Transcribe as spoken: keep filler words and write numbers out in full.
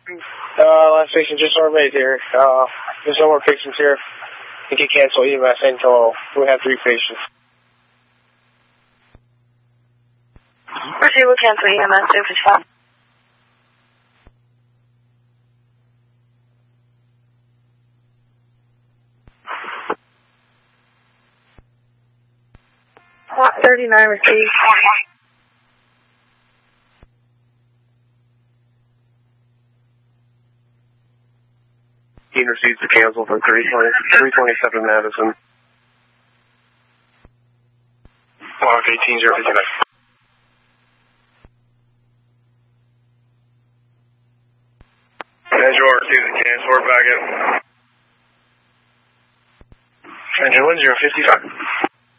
Uh, last patient just arrived here. Uh, there's no more patients here. You can cancel E M S until we have three patients. Proceed with cancel E M S if it's fine. Lot thirty-nine received. Dean receives the cancel for three twenty-seven Madison. Log eighteen zero fifty-nine. Angel receives the cancel, back in. Angel one zero fifty-five.